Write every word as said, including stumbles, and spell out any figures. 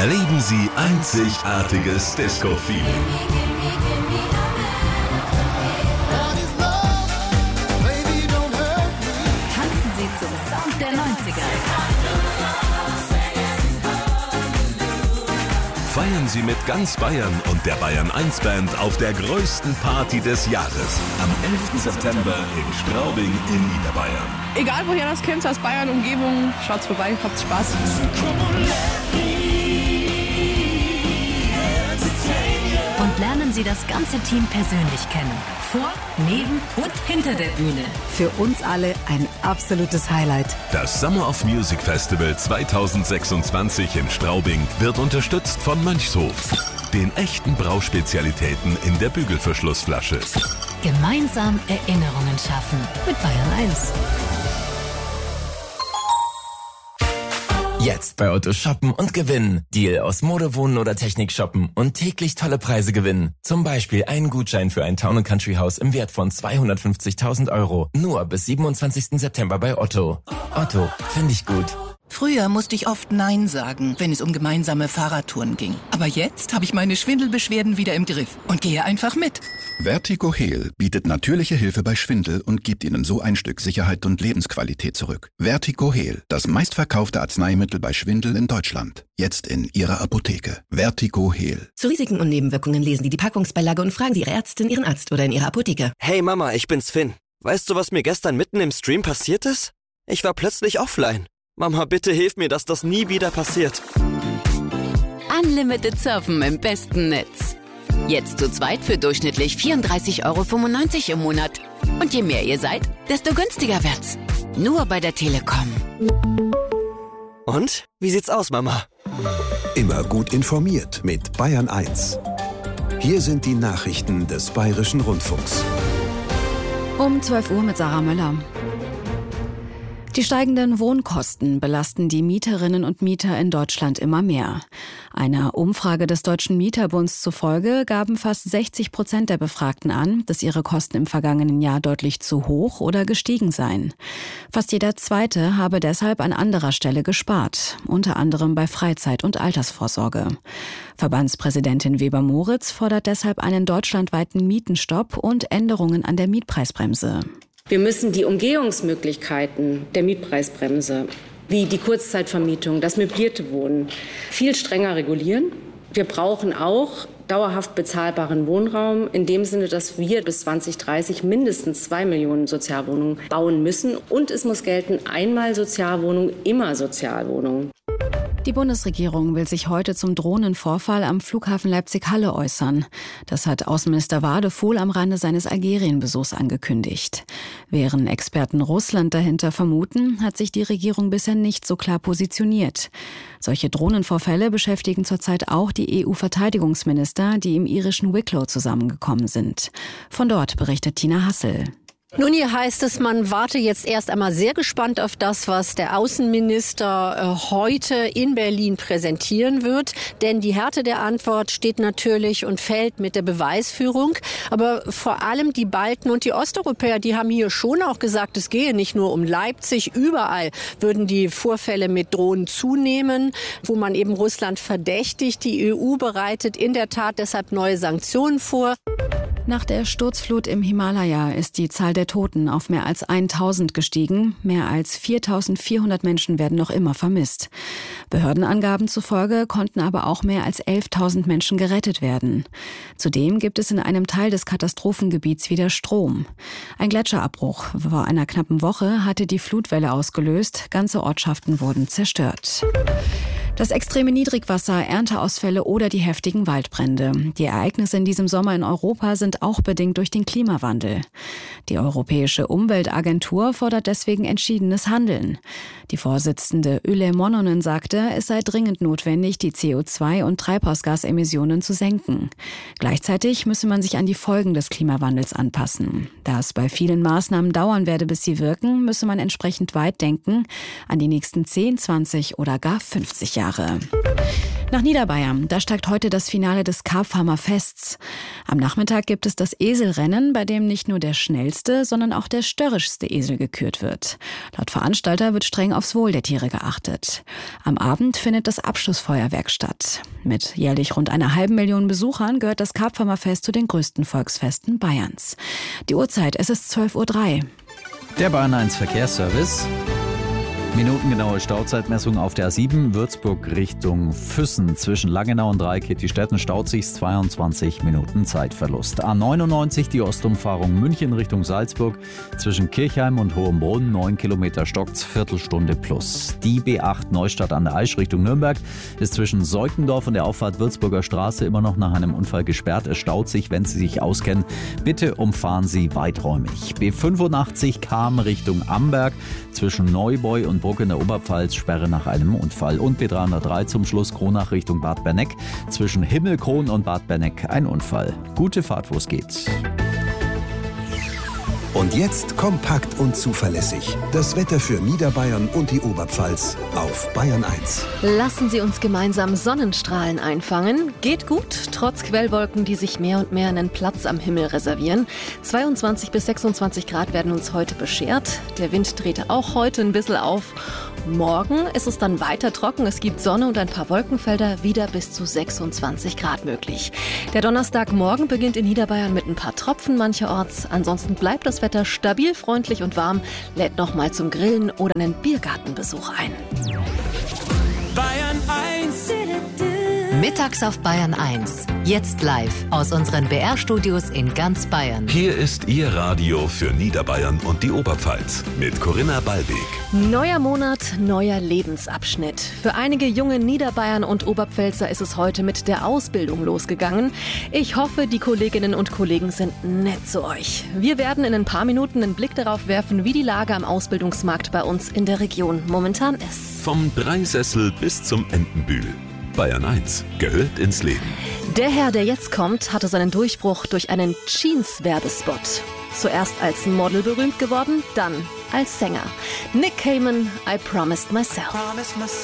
Erleben Sie einzigartiges Disco-Feeling. Tanzen Sie zum Sound der neunziger. Feiern Sie mit ganz Bayern und der Bayern eins Band auf der größten Party des Jahres. Am elften September in Straubing in Niederbayern. Egal woher das kommt, aus Bayern, Umgebung, schaut's vorbei, habt Spaß. Und lernen Sie das ganze Team persönlich kennen. Vor, neben und hinter der Bühne. Für uns alle ein absolutes Highlight. Das Summer of Music Festival zweitausendsechsundzwanzig in Straubing wird unterstützt von Mönchshof, den echten Brauspezialitäten in der Bügelverschlussflasche. Gemeinsam Erinnerungen schaffen mit Bayern eins. Jetzt bei Otto shoppen und gewinnen. Deal aus Mode, Wohnen oder Technik shoppen und täglich tolle Preise gewinnen. Zum Beispiel einen Gutschein für ein Town and Country Haus im Wert von zweihundertfünfzigtausend Euro. Nur bis siebenundzwanzigsten September bei Otto. Otto, finde ich gut. Früher musste ich oft Nein sagen, wenn es um gemeinsame Fahrradtouren ging. Aber jetzt habe ich meine Schwindelbeschwerden wieder im Griff und gehe einfach mit. Vertigo Heal bietet natürliche Hilfe bei Schwindel und gibt Ihnen so ein Stück Sicherheit und Lebensqualität zurück. Vertigo Heal, das meistverkaufte Arzneimittel bei Schwindel in Deutschland. Jetzt in Ihrer Apotheke. Vertigo Heal. Zu Risiken und Nebenwirkungen lesen Sie die Packungsbeilage und fragen Sie Ihre Ärztin, Ihren Arzt oder in Ihrer Apotheke. Hey Mama, ich bin's Finn. Weißt du, was mir gestern mitten im Stream passiert ist? Ich war plötzlich offline. Mama, bitte hilf mir, dass das nie wieder passiert. Unlimited Surfen im besten Netz. Jetzt zu zweit für durchschnittlich vierunddreißig Euro fünfundneunzig im Monat. Und je mehr ihr seid, desto günstiger wird's. Nur bei der Telekom. Und? Wie sieht's aus, Mama? Immer gut informiert mit Bayern eins. Hier sind die Nachrichten des Bayerischen Rundfunks. Um zwölf Uhr mit Sarah Möller. Die steigenden Wohnkosten belasten die Mieterinnen und Mieter in Deutschland immer mehr. Einer Umfrage des Deutschen Mieterbunds zufolge gaben fast sechzig Prozent der Befragten an, dass ihre Kosten im vergangenen Jahr deutlich zu hoch oder gestiegen seien. Fast jeder Zweite habe deshalb an anderer Stelle gespart, unter anderem bei Freizeit- und Altersvorsorge. Verbandspräsidentin Weber-Moritz fordert deshalb einen deutschlandweiten Mietenstopp und Änderungen an der Mietpreisbremse. Wir müssen die Umgehungsmöglichkeiten der Mietpreisbremse, wie die Kurzzeitvermietung, das möblierte Wohnen, viel strenger regulieren. Wir brauchen auch dauerhaft bezahlbaren Wohnraum, in dem Sinne, dass wir bis zwanzig dreißig mindestens zwei Millionen Sozialwohnungen bauen müssen. Und es muss gelten, einmal Sozialwohnung, immer Sozialwohnung. Die Bundesregierung will sich heute zum Drohnenvorfall am Flughafen Leipzig-Halle äußern. Das hat Außenminister Wadefuhl am Rande seines Algerienbesuchs angekündigt. Während Experten Russland dahinter vermuten, hat sich die Regierung bisher nicht so klar positioniert. Solche Drohnenvorfälle beschäftigen zurzeit auch die E U-Verteidigungsminister, die im irischen Wicklow zusammengekommen sind. Von dort berichtet Tina Hassel. Nun, hier heißt es, man warte jetzt erst einmal sehr gespannt auf das, was der Außenminister äh, heute in Berlin präsentieren wird. Denn die Härte der Antwort steht natürlich und fällt mit der Beweisführung. Aber vor allem die Balten und die Osteuropäer, die haben hier schon auch gesagt, es gehe nicht nur um Leipzig. Überall würden die Vorfälle mit Drohnen zunehmen, wo man eben Russland verdächtigt. Die E U bereitet in der Tat deshalb neue Sanktionen vor. Nach der Sturzflut im Himalaya ist die Zahl der Toten auf mehr als tausend gestiegen. Mehr als viertausendvierhundert Menschen werden noch immer vermisst. Behördenangaben zufolge konnten aber auch mehr als elftausend Menschen gerettet werden. Zudem gibt es in einem Teil des Katastrophengebiets wieder Strom. Ein Gletscherabbruch vor einer knappen Woche hatte die Flutwelle ausgelöst. Ganze Ortschaften wurden zerstört. Das extreme Niedrigwasser, Ernteausfälle oder die heftigen Waldbrände. Die Ereignisse in diesem Sommer in Europa sind auch bedingt durch den Klimawandel. Die Europäische Umweltagentur fordert deswegen entschiedenes Handeln. Die Vorsitzende Yle Mononen sagte, es sei dringend notwendig, die C O zwei- und Treibhausgasemissionen zu senken. Gleichzeitig müsse man sich an die Folgen des Klimawandels anpassen. Da es bei vielen Maßnahmen dauern werde, bis sie wirken, müsse man entsprechend weit denken, an die nächsten zehn, zwanzig oder gar fünfzig Jahre. Nach Niederbayern, da steigt heute das Finale des Karpfhammer Fests. Am Nachmittag gibt es das Eselrennen, bei dem nicht nur der schnellste, sondern auch der störrischste Esel gekürt wird. Laut Veranstalter wird streng aufs Wohl der Tiere geachtet. Am Abend findet das Abschussfeuerwerk statt. Mit jährlich rund einer halben Million Besuchern gehört das Karpfhammer Fest zu den größten Volksfesten Bayerns. Die Uhrzeit, es ist zwölf Uhr drei. Der Bayern eins Verkehrsservice. Minutengenaue Stauzeitmessung auf der A sieben, Würzburg Richtung Füssen. Zwischen Langenau und Dreikäthi-Städten staut sich zweiundzwanzig Minuten Zeitverlust. A neunundneunzig, die Ostumfahrung München Richtung Salzburg. Zwischen Kirchheim und Hohenbrunn, neun Kilometer stockt's, Viertelstunde plus. Die B acht Neustadt an der Aisch Richtung Nürnberg ist zwischen Seukendorf und der Auffahrt Würzburger Straße immer noch nach einem Unfall gesperrt. Es staut sich, wenn Sie sich auskennen. Bitte umfahren Sie weiträumig. B fünfundachtzig Cham Richtung Amberg. Zwischen Neubeu und Bruck in der Oberpfalz, Sperre nach einem Unfall. Und B dreihundertdrei zum Schluss, Kronach Richtung Bad Berneck. Zwischen Himmelkron und Bad Berneck ein Unfall. Gute Fahrt, wo es geht. Und jetzt kompakt und zuverlässig. Das Wetter für Niederbayern und die Oberpfalz auf Bayern eins. Lassen Sie uns gemeinsam Sonnenstrahlen einfangen. Geht gut, trotz Quellwolken, die sich mehr und mehr einen Platz am Himmel reservieren. zweiundzwanzig bis sechsundzwanzig Grad werden uns heute beschert. Der Wind drehte auch heute ein bisschen auf. Morgen ist es dann weiter trocken. Es gibt Sonne und ein paar Wolkenfelder, wieder bis zu sechsundzwanzig Grad möglich. Der Donnerstagmorgen beginnt in Niederbayern mit ein paar Tropfen mancherorts. Ansonsten bleibt das Wetter stabil, freundlich und warm. Lädt noch mal zum Grillen oder einen Biergartenbesuch ein. Bayern eins. Mittags auf Bayern eins. Jetzt live aus unseren B R-Studios in ganz Bayern. Hier ist Ihr Radio für Niederbayern und die Oberpfalz mit Corinna Ballweg. Neuer Monat, neuer Lebensabschnitt. Für einige junge Niederbayern und Oberpfälzer ist es heute mit der Ausbildung losgegangen. Ich hoffe, die Kolleginnen und Kollegen sind nett zu euch. Wir werden in ein paar Minuten einen Blick darauf werfen, wie die Lage am Ausbildungsmarkt bei uns in der Region momentan ist. Vom Dreisessel bis zum Entenbühl. Bayern eins gehört ins Leben. Der Herr, der jetzt kommt, hatte seinen Durchbruch durch einen Jeans-Werbespot. Zuerst als Model berühmt geworden, dann als Sänger. Nick Cayman, I Promised Myself.